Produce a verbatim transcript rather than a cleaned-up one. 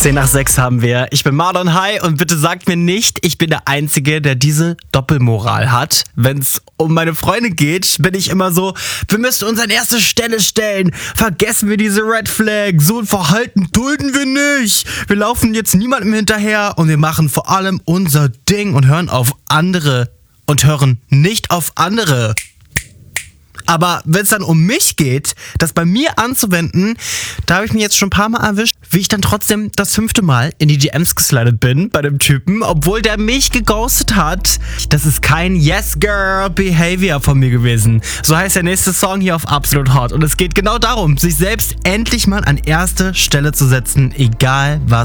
zehn nach sechs haben wir. Ich bin Marlon, hi, und bitte sagt mir nicht, ich bin der Einzige, der diese Doppelmoral hat. Wenn es um meine Freunde geht, bin ich immer so, wir müssen uns an erste Stelle stellen. Vergessen wir diese Red Flag. So ein Verhalten dulden wir nicht. Wir laufen jetzt niemandem hinterher und wir machen vor allem unser Ding und hören auf andere und hören nicht auf andere. Aber wenn es dann um mich geht, das bei mir anzuwenden, da habe ich mich jetzt schon ein paar Mal erwischt, wie ich dann trotzdem das fünfte Mal in die D Ms geslidet bin bei dem Typen, obwohl der mich geghostet hat. Das ist kein Yes-Girl-Behavior von mir gewesen. So heißt der nächste Song hier auf Absolut Hot. Und es geht genau darum, sich selbst endlich mal an erste Stelle zu setzen, egal was